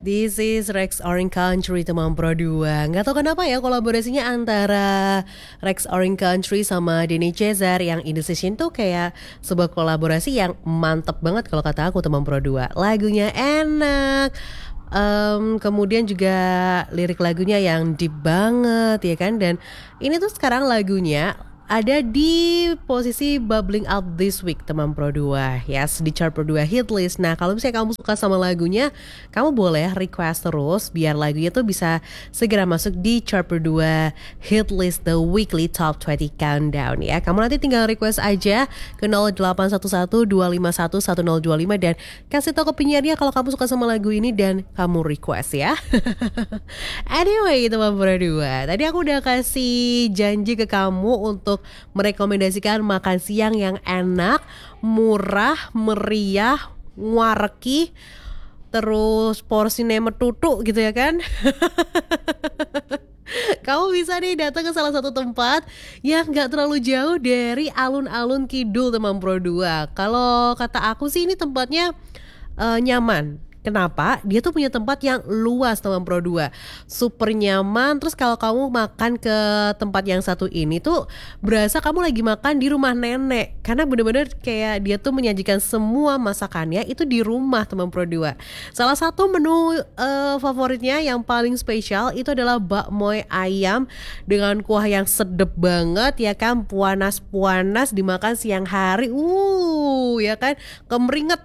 This is Rex Orange Country teman Pro 2. Nggak tahu kenapa ya kolaborasinya antara Rex Orange Country sama Denny Cesar yang Indecision tuh kayak sebuah kolaborasi yang mantep banget kalau kata aku teman Pro 2. Lagunya enak, kemudian juga lirik lagunya yang deep banget ya kan. Dan ini tuh sekarang lagunya ada di posisi bubbling up this week teman Pro 2, yes, di chart Pro 2 hit list. Nah kalau misalnya kamu suka sama lagunya, kamu boleh request terus biar lagunya tuh bisa segera masuk di chart Pro 2 hit list the weekly top 20 countdown ya. Kamu nanti tinggal request aja ke 0811-251-1025 dan kasih tau ke penyiarnya kalau kamu suka sama lagu ini dan kamu request ya. Anyway teman Pro 2, tadi aku udah kasih janji ke kamu untuk merekomendasikan makan siang yang enak, murah, meriah, nguareki, terus porsinya metutu gitu ya kan. Kamu bisa nih datang ke salah satu tempat yang gak terlalu jauh dari alun-alun kidul teman Pro 2. Kalau kata aku sih ini tempatnya nyaman. Kenapa? Dia tuh punya tempat yang luas teman Pro 2, super nyaman. Terus kalau kamu makan ke tempat yang satu ini tuh berasa kamu lagi makan di rumah nenek. Karena bener-bener kayak dia tuh menyajikan semua masakannya itu di rumah teman Pro 2. Salah satu menu favoritnya yang paling spesial itu adalah bakmoy ayam dengan kuah yang sedep banget ya kan. Puanas-puanas dimakan siang hari. Ya kan, kemeringet.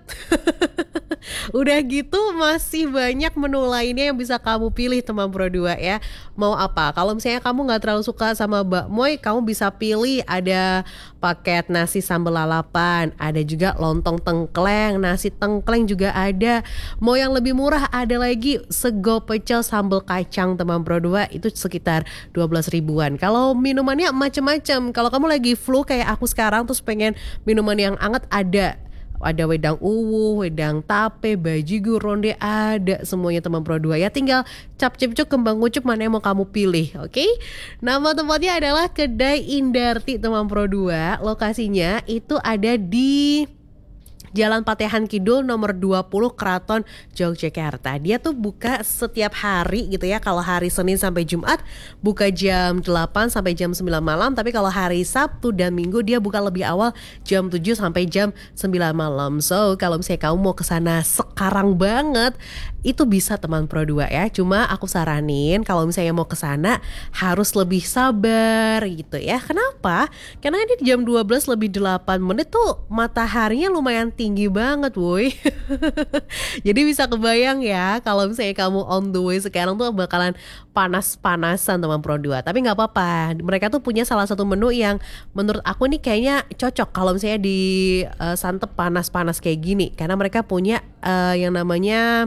Udah gitu masih banyak menu lainnya yang bisa kamu pilih teman Pro 2 ya. Mau apa? Kalau misalnya kamu gak terlalu suka sama bakmoy, kamu bisa pilih ada paket nasi sambal lalapan, ada juga lontong tengkleng, nasi tengkleng juga ada. Mau yang lebih murah ada lagi sego pecel sambal kacang teman Pro 2, itu sekitar 12 ribuan. Kalau minumannya macam-macam. Kalau kamu lagi flu kayak aku sekarang terus pengen minuman yang hangat, ada wedang uwu, wedang tape, bajigur, ronde, ada semuanya teman Pro 2 ya. Tinggal cap cipcuk kembang kucup mana yang mau kamu pilih, oke? Nama tempatnya adalah Kedai Indarti teman Pro 2. Lokasinya itu ada di Jalan Patehan Kidul nomor 20 Keraton Yogyakarta. Dia tuh buka setiap hari gitu ya. Kalau hari Senin sampai Jumat buka jam 8 sampai jam 9 malam. Tapi kalau hari Sabtu dan Minggu dia buka lebih awal jam 7 sampai jam 9 malam. So kalau misalnya kamu mau kesana sekarang banget, itu bisa teman Pro 2 ya. Cuma aku saranin kalau misalnya mau kesana harus lebih sabar gitu ya. Kenapa? Karena ini jam 12 lebih 8 menit tuh mataharinya lumayan tinggi banget woi. Jadi bisa kebayang ya kalau misalnya kamu on the way sekarang tuh bakalan panas-panasan teman Pro 2. Tapi gak apa-apa, mereka tuh punya salah satu menu yang menurut aku nih kayaknya cocok kalau misalnya di santep panas-panas kayak gini. Karena mereka punya yang namanya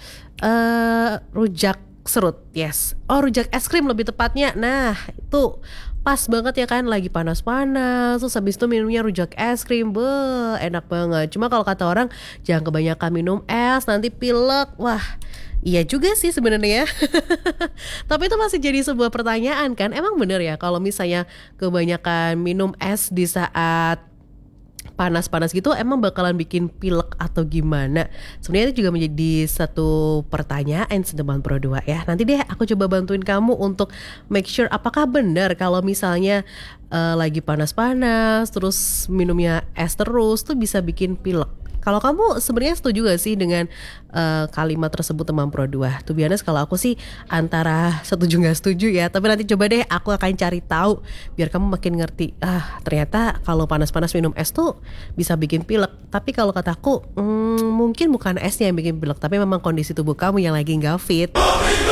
rujak serut, yes. Oh, rujak es krim lebih tepatnya. Nah itu pas banget ya kan, lagi panas-panas. Terus habis itu minumnya rujak es krim, enak banget. Cuma kalau kata orang jangan kebanyakan minum es, nanti pilek. Wah, iya juga sih sebenarnya. Tapi itu masih jadi sebuah pertanyaan kan. Emang bener ya kalau misalnya kebanyakan minum es di saat panas-panas gitu emang bakalan bikin pilek atau gimana? Sebenarnya itu juga menjadi satu pertanyaan teman Pro 2 ya. Nanti deh aku coba bantuin kamu untuk make sure apakah benar kalau misalnya lagi panas-panas terus minumnya es terus tuh bisa bikin pilek. Kalau kamu sebenarnya setuju gak sih dengan kalimat tersebut teman Pro 2? To be honest, kalau aku sih antara setuju gak setuju ya. Tapi nanti coba deh aku akan cari tahu biar kamu makin ngerti. Ternyata kalau panas-panas minum es tuh bisa bikin pilek. Tapi kalau kataku mungkin bukan esnya yang bikin pilek, tapi memang kondisi tubuh kamu yang lagi gak fit.